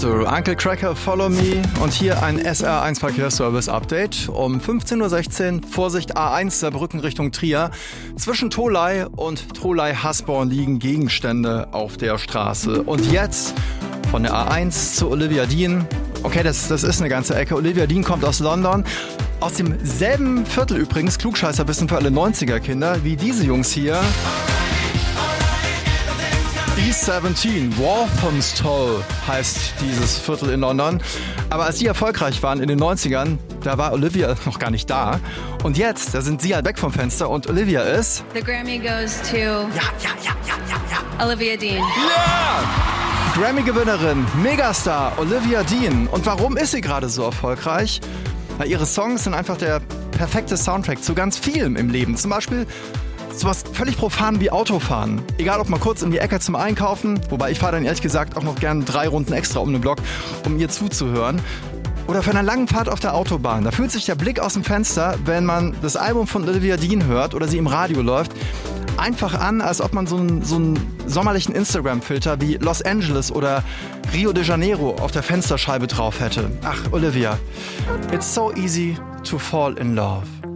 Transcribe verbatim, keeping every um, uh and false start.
So, Uncle Cracker, Follow Me und hier ein S R eins Verkehrsservice-Update. Um fünfzehn Uhr sechzehn, Vorsicht A eins Saarbrücken Richtung Trier. Zwischen Tholey und Tholey-Hasborn liegen Gegenstände auf der Straße. Und jetzt von der A eins zu Olivia Dean. Okay, das, das ist eine ganze Ecke. Olivia Dean kommt aus London. Aus demselben Viertel übrigens, Klugscheißerwissen für alle neunziger-Kinder, wie diese Jungs hier. E siebzehn, Walthamstow heißt dieses Viertel in London. Aber als sie erfolgreich waren in den neunzigern, da war Olivia noch gar nicht da. Und jetzt, da sind sie halt weg vom Fenster und Olivia ist... The Grammy goes to... Ja, ja, ja, ja, ja, ja. Olivia Dean. Ja! Grammy-Gewinnerin, Megastar Olivia Dean. Und warum ist sie gerade so erfolgreich? Na, ihre Songs sind einfach der perfekte Soundtrack zu ganz vielem im Leben. Zum Beispiel sowas völlig profan wie Autofahren. Egal ob mal kurz in die Ecke zum Einkaufen, wobei ich fahre dann ehrlich gesagt auch noch gerne drei Runden extra um den Block, um ihr zuzuhören. Oder für eine lange Fahrt auf der Autobahn. Da fühlt sich der Blick aus dem Fenster, wenn man das Album von Olivia Dean hört oder sie im Radio läuft, einfach an, als ob man so einen, so einen sommerlichen Instagram-Filter wie Los Angeles oder Rio de Janeiro auf der Fensterscheibe drauf hätte. Ach, Olivia, it's so easy to fall in love.